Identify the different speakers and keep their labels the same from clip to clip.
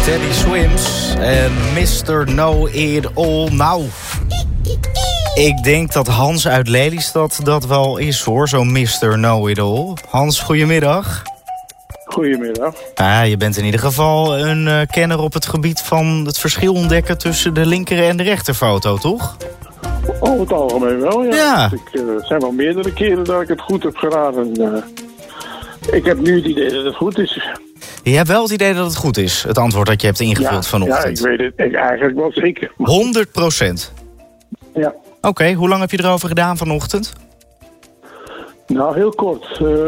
Speaker 1: Teddy Swims en Mr. Know It All. Nou, ik denk dat Hans uit Lelystad dat wel is, hoor, zo'n Mr. Know It All. Hans, goedemiddag.
Speaker 2: Goedemiddag.
Speaker 1: Je bent in ieder geval een kenner op het gebied van het verschil ontdekken tussen de linker en de rechterfoto, toch?
Speaker 2: Over het algemeen wel, ja.
Speaker 1: Ja.
Speaker 2: Het zijn wel meerdere keren dat ik het goed heb geraden. Ik heb nu het idee dat het goed is.
Speaker 1: Je hebt wel het idee dat het goed is, het antwoord dat je hebt ingevuld vanochtend.
Speaker 2: Ja, ik weet het eigenlijk wel zeker.
Speaker 1: 100%?
Speaker 2: Ja.
Speaker 1: Oké, hoe lang heb je erover gedaan vanochtend?
Speaker 2: Nou, heel kort.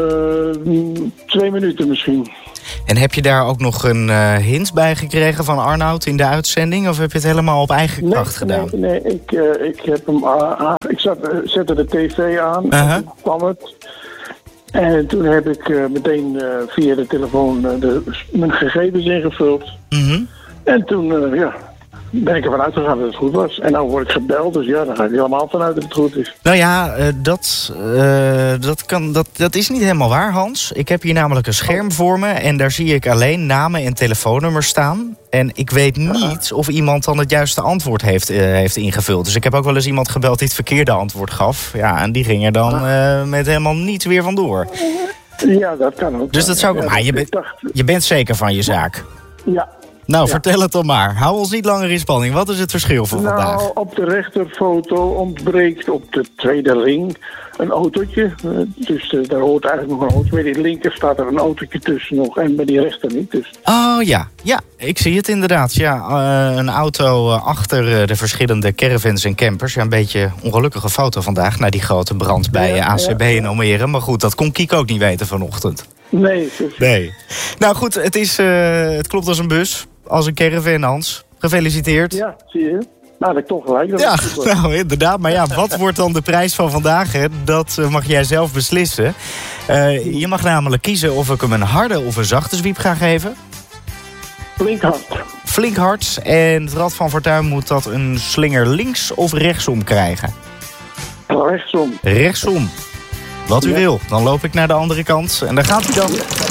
Speaker 2: 2 minuten misschien.
Speaker 1: En heb je daar ook nog een hint bij gekregen van Arnoud in de uitzending? Of heb je het helemaal op eigen kracht gedaan?
Speaker 2: Nee, ik heb hem ik zette de tv aan en toen kwam het. En toen heb ik meteen via de telefoon mijn gegevens ingevuld.
Speaker 1: Mm-hmm.
Speaker 2: En toen, ben ik ervan uitgegaan dat het goed was. En nou word ik gebeld, dus ja, dan ga ik helemaal vanuit dat het goed is.
Speaker 1: Nou ja, dat is niet helemaal waar, Hans. Ik heb hier namelijk een scherm voor me en daar zie ik alleen namen en telefoonnummers staan. En ik weet niet of iemand dan het juiste antwoord heeft ingevuld. Dus ik heb ook wel eens iemand gebeld die het verkeerde antwoord gaf. Ja, en die ging er dan met helemaal niets weer vandoor.
Speaker 2: Ja, dat kan ook.
Speaker 1: Dus dat zou ik... Maar je bent zeker van je zaak?
Speaker 2: Ja.
Speaker 1: Nou, vertel het dan maar. Hou ons niet langer in spanning. Wat is het verschil voor vandaag?
Speaker 2: Nou, op de rechterfoto ontbreekt op de tweede ring een autootje. Dus daar hoort eigenlijk nog een auto. Bij die linker staat er een autootje tussen nog en bij die rechter niet. Dus.
Speaker 1: Oh ja, ik zie het inderdaad. Ja, een auto achter de verschillende caravans en campers. Ja, een beetje een ongelukkige foto vandaag na die grote brand bij ACB in Almere. Maar goed, dat kon Kiek ook niet weten vanochtend. Nee. Nou goed, het klopt als een bus. Als een caravan, Hans. Gefeliciteerd.
Speaker 2: Ja, zie je. Nou, dat ik toch gelijk.
Speaker 1: Ja, nou inderdaad. Maar ja, wat wordt dan de prijs van vandaag? Hè? Dat mag jij zelf beslissen. Je mag namelijk kiezen of ik hem een harde of een zachte zwiep ga geven.
Speaker 2: Flink hard.
Speaker 1: Flink hard. En het Rad van Fortuin moet dat een slinger links of rechtsom krijgen?
Speaker 2: Rechtsom.
Speaker 1: Rechtsom. Wat u wil. Dan loop ik naar de andere kant. En daar gaat u dan.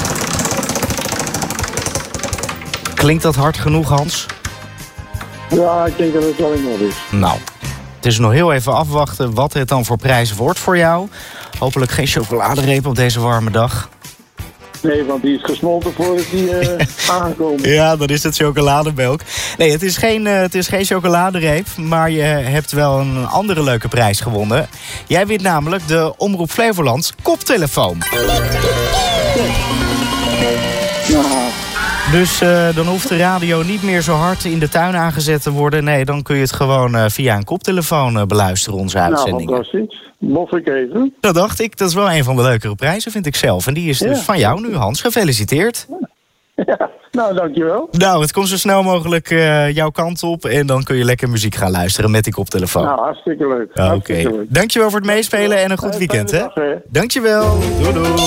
Speaker 1: Klinkt dat hard genoeg, Hans?
Speaker 2: Ja, ik denk dat het wel in orde is.
Speaker 1: Nou, het is nog heel even afwachten wat het dan voor prijs wordt voor jou. Hopelijk geen chocoladereep op deze warme dag.
Speaker 2: Nee, want die is gesmolten voordat die aankomt.
Speaker 1: Ja, dan is het chocoladebelk. Nee, het is geen chocoladereep, maar je hebt wel een andere leuke prijs gewonnen. Jij wint namelijk de Omroep Flevoland koptelefoon. Dus dan hoeft de radio niet meer zo hard in de tuin aangezet te worden. Nee, dan kun je het gewoon via een koptelefoon beluisteren, onze uitzendingen.
Speaker 2: Nou, fantastisch. Mocht ik even.
Speaker 1: Dat dacht ik. Dat is wel een van de leukere prijzen, vind ik zelf. En die is dus van jou nu, Hans. Gefeliciteerd.
Speaker 2: Ja, nou, dankjewel.
Speaker 1: Nou, het komt zo snel mogelijk jouw kant op. En dan kun je lekker muziek gaan luisteren met die koptelefoon.
Speaker 2: Nou, hartstikke leuk.
Speaker 1: Oké. Dankjewel voor het meespelen en een goed weekend, hè?
Speaker 2: Dag, hè?
Speaker 1: Dankjewel. Doei doei.